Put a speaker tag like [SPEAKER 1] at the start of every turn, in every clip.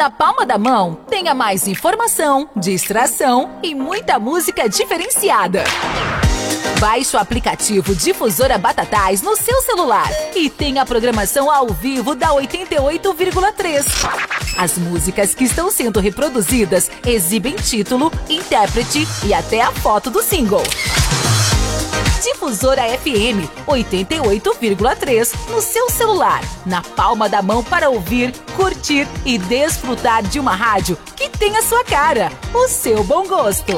[SPEAKER 1] Na palma da mão, tenha mais informação, distração e muita música diferenciada. Baixe o aplicativo Difusora Batatais no seu celular e tenha a programação ao vivo da 88,3. As músicas que estão sendo reproduzidas exibem título, intérprete e até a foto do single. Difusora FM 88,3 no seu celular, na palma da mão para ouvir, curtir e desfrutar de uma rádio que tem a sua cara, o seu bom gosto.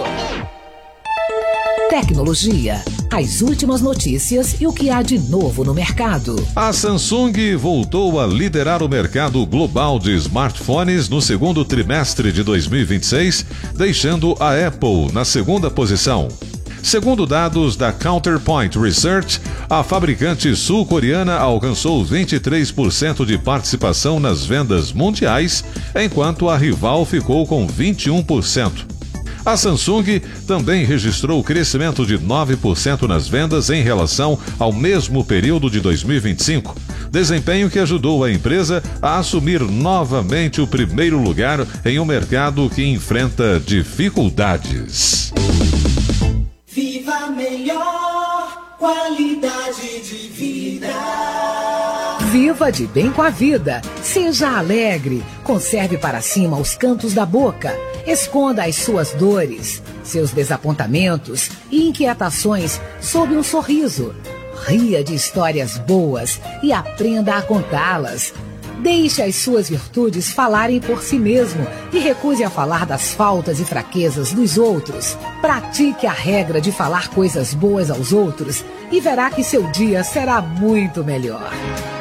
[SPEAKER 2] Tecnologia, as últimas notícias e o que há de novo no mercado.
[SPEAKER 3] A Samsung voltou a liderar o mercado global de smartphones no segundo trimestre de 2026, deixando a Apple na segunda posição. Segundo dados da Counterpoint Research, a fabricante sul-coreana alcançou 23% de participação nas vendas mundiais, enquanto a rival ficou com 21%. A Samsung também registrou crescimento de 9% nas vendas em relação ao mesmo período de 2025, desempenho que ajudou a empresa a assumir novamente o primeiro lugar em um mercado que enfrenta dificuldades.
[SPEAKER 4] Viva a melhor qualidade de vida.
[SPEAKER 2] Viva de bem com a vida. Seja alegre. Conserve para cima os cantos da boca. Esconda as suas dores, seus desapontamentos e inquietações sob um sorriso. Ria de histórias boas e aprenda a contá-las. Deixe as suas virtudes falarem por si mesmo e recuse a falar das faltas e fraquezas dos outros. Pratique a regra de falar coisas boas aos outros e verá que seu dia será muito melhor.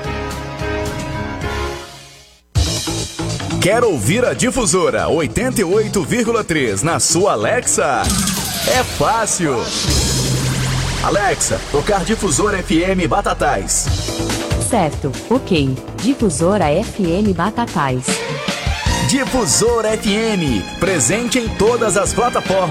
[SPEAKER 5] Quer ouvir a Difusora 88,3 na sua Alexa? É fácil! Alexa, tocar Difusora FM Batatais.
[SPEAKER 6] Certo, ok. Difusora FM Batatais.
[SPEAKER 5] Difusora FM, presente em todas as plataformas.